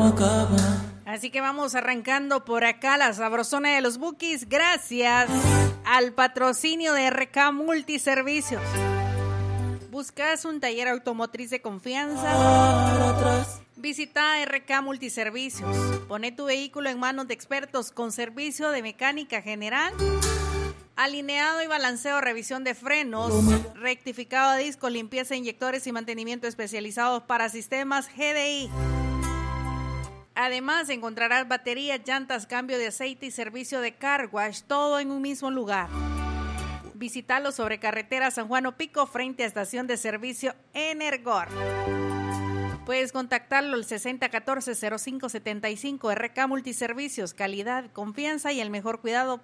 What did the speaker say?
Así que vamos arrancando por acá la sabrosona de los Bukis, gracias al patrocinio de RK Multiservicios. ¿Buscas un taller automotriz de confianza? Visita RK Multiservicios. Pone tu vehículo en manos de expertos con servicio de mecánica general, alineado y balanceo, revisión de frenos, rectificado de discos, limpieza de inyectores y mantenimiento especializados para sistemas GDI. Además, encontrarás baterías, llantas, cambio de aceite y servicio de car wash, todo en un mismo lugar. Visítalo sobre carretera San Juan Opico, frente a estación de servicio Energor. Puedes contactarlo al 6014-0575. RK Multiservicios, calidad, confianza y el mejor cuidado